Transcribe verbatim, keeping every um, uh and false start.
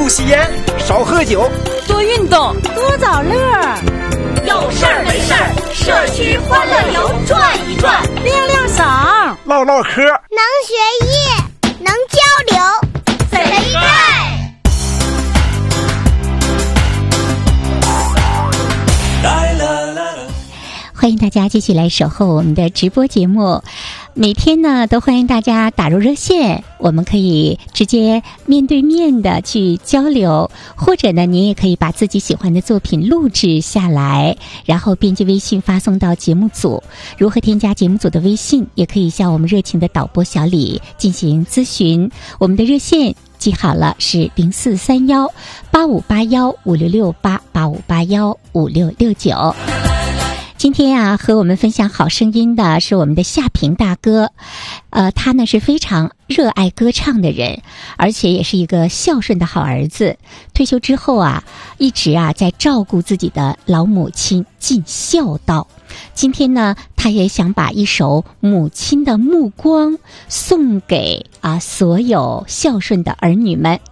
不吸烟，少喝酒， 多运动， 多找乐。 有事儿没事儿，社区欢乐游转一转， 亮亮嗓， 唠唠嗑， 能学艺，能交流， 贼带。 欢迎大家继续来守候我们的直播节目，每天呢都欢迎大家打入热线，我们可以直接面对面的去交流，或者呢您也可以把自己喜欢的作品录制下来，然后编辑微信发送到节目组。如何添加节目组的微信，也可以向我们热情的导播小李进行咨询。我们的热线记好了，是零四三幺八五八幺五六六八八五八幺五六六九。今天啊，和我们分享好声音的是我们的夏平大哥，呃，他呢是非常热爱歌唱的人，而且也是一个孝顺的好儿子。退休之后啊，一直啊在照顾自己的老母亲，尽孝道。今天呢，他也想把一首《母亲的目光》送给啊所有孝顺的儿女们。